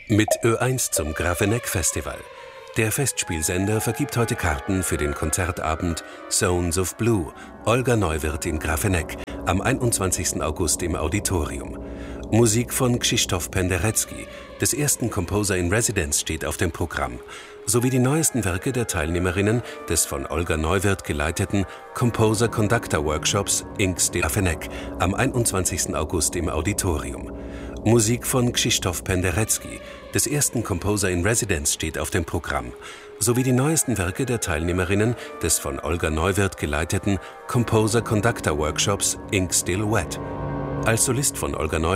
Mit Ö1 zum Grafeneck Festival. Der Festspielsender vergibt heute Karten für den Konzertabend Zones of Blue, Olga Neuwirth in Grafeneck, am 21. August im Auditorium. Musik von Krzysztof Penderecki, des ersten Composer in Residence, steht auf dem Programm, sowie die neuesten Werke der Teilnehmerinnen des von Olga Neuwirth geleiteten Composer-Conductor-Workshops Inkstill Grafeneck am 21. August im Auditorium. Musik von Krzysztof Penderecki, des ersten Composer in Residence, steht auf dem Programm, sowie die neuesten Werke der Teilnehmerinnen des von Olga Neuwirth geleiteten Composer-Conductor-Workshops Ink Still Wet. Als Solist von Olga Neuwirth